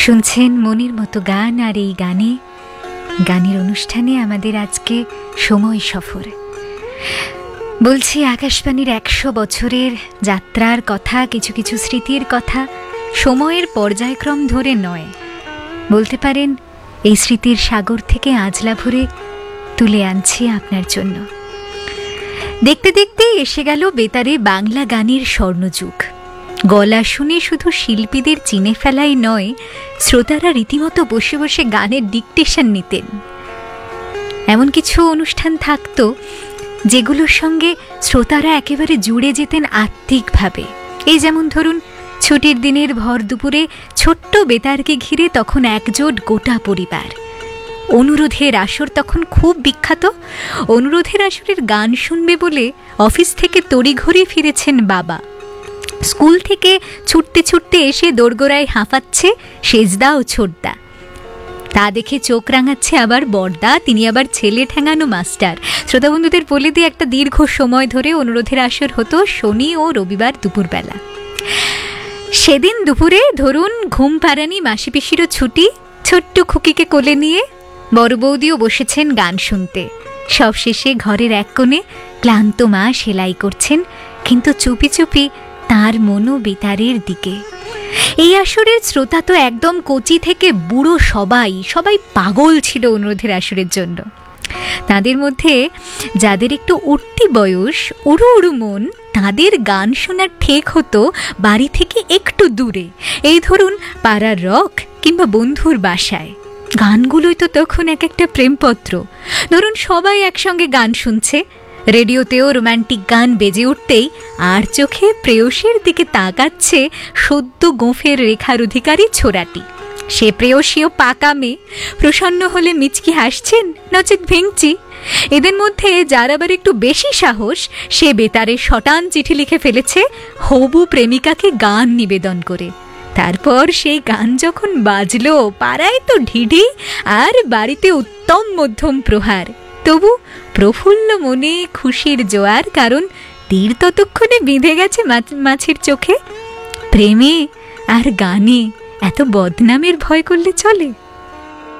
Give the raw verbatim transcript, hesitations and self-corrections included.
শুনছেন মনির মতো গান, আর এই গানে গানের অনুষ্ঠানে আমাদের আজকে সময় সফর। বলছি আকাশবাণীর একশো বছরের যাত্রার কথা, কিছু কিছু স্মৃতির কথা সময়ের পর্যায়ক্রম ধরে নয়, বলতে পারেন এই স্মৃতির সাগর থেকে আজলা ভরে তুলে আনছি আপনার জন্য। দেখতে দেখতে এসে গেল বেতারে বাংলা গানের স্বর্ণযুগ। গলা শুনে শুধু শিল্পীদের চিনে ফেলাই নয়, শ্রোতারা রীতিমতো বসে বসে গানের ডিকটেশন নিতেন। এমন কিছু অনুষ্ঠান থাকতো যেগুলোর সঙ্গে শ্রোতারা একেবারে জুড়ে যেতেন আত্মিকভাবে। এই যেমন ধরুন, ছুটির দিনের ভর দুপুরে ছোট্ট বেতারকে ঘিরে তখন একজোট গোটা পরিবার। অনুরোধের আসর তখন খুব বিখ্যাত। অনুরোধের আসরের গান শুনবে বলে অফিস থেকে তড়িঘড়ি ফিরেছেন বাবা। স্কুল থেকে ছুটতে ছুটতে এসে দোরগোড়ায় হাঁফাচ্ছে সেজদা ও ছোটদা। তা দেখে চোখ রাঙাচ্ছে আবার বড়দা, তিনি আবার ছেলে ঠ্যাঙানো মাস্টার। শ্রোতা বন্ধুদের বলে দিয়ে একটা দীর্ঘ সময় ধরে অনুরোধের আসর হতো শনি ও রবিবার দুপুরবেলা। সেদিন দুপুরে ধরুন ঘুম পাড়ানি মাসি পিসিরও ছুটি, ছোট্ট খুকিকে কোলে নিয়ে বড় বৌদিও বসেছেন গান শুনতে। সব শেষে ঘরের এক কোণে ক্লান্ত মা সেলাই করছেন, কিন্তু চুপি চুপি তার মনও বেতারের দিকে। এই আসরের শ্রোতা তো একদম কচি থেকে বুড়ো সবাই সবাই পাগল ছিল অনুরোধের আসরের জন্য। তাদের মধ্যে যাদের একটু উঠতি বয়স, উড়ু উড়ু মন, তাদের গান শোনার ঠেক হতো বাড়ি থেকে একটু দূরে, এই ধরুন পাড়ার রক কিংবা বন্ধুর বাসায়। গানগুলোই তো তখন এক একটা প্রেমপত্র। ধরুন সবাই একসঙ্গে গান শুনছে, রেডিওতেও রোম্যান্টিক গান বেজে উঠতেই আর চোখে প্রেয়সীর দিকে তাকাচ্ছে সদ্য গোঁফের রেখার অধিকারী ছোড়াটি। সে প্রেয়সীও পাকা মেয়ে, প্রসন্ন হলে মিচকি হাসছেন, নচেত ভেঙচি। এদের মধ্যে যার আবার একটু বেশি সাহস, সে বেতারে শটান চিঠি লিখে ফেলেছে হবু প্রেমিকাকে গান নিবেদন করে। তারপর সেই গান যখন বাজলো, পাড়ায় তো ঢিঢি আর বাড়িতে উত্তম মধ্যম প্রহার। তবু প্রফুল্ল মনে খুশির জোয়ার, কারণ তীর ততক্ষণে বিঁধে গেছে মাছির চোখে। প্রেমে আর গানে এত বদনামের ভয় করলে চলে?